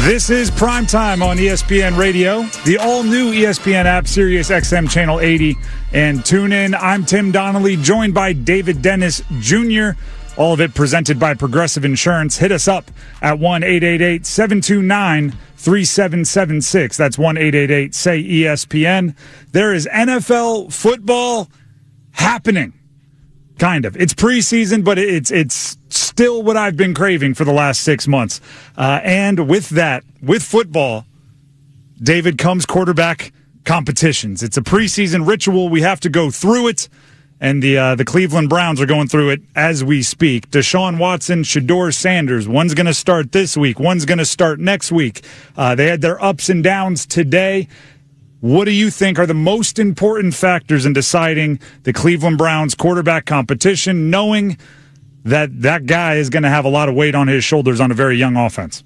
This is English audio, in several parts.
This is Primetime on ESPN Radio, the all-new ESPN app, Sirius XM Channel 80, and tune in. I'm Tim Donnelly, joined by David Dennis Jr., all of it presented by Progressive Insurance. Hit us up at 1-888-729-3776. That's 1-888-SAY-ESPN. There is NFL football happening. Kind of. It's preseason, but it's still what I've been craving for the last 6 months. And with that, with football, David, comes quarterback competitions. It's a preseason ritual. We have to go through it. And the Cleveland Browns are going through it as we speak. Deshaun Watson, Shedeur Sanders. One's going to start this week. One's going to start next week. They had their ups and downs today. What do you think are the most important factors in deciding the Cleveland Browns quarterback competition, knowing that that guy is going to have a lot of weight on his shoulders on a very young offense?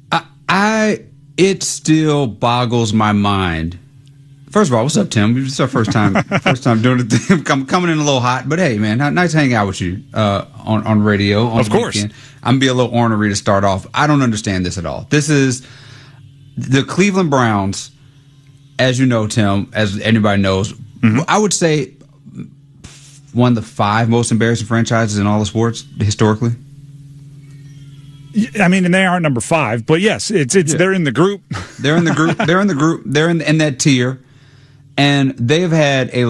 It still boggles my mind. First of all, what's up, Tim? It's our first time doing it. I'm coming in a little hot, but hey, man, nice to hang out with you on radio. On of course. Weekend. I'm going to be a little ornery to start off. I don't understand this at all. This is the Cleveland Browns. As you know, Tim, as anybody knows, I would say one of the 5 most embarrassing franchises in all of sports historically. I mean, and they aren't number 5, but yes, they're in the group. They're in the group. They're in the group. They're in that tier, and they've had a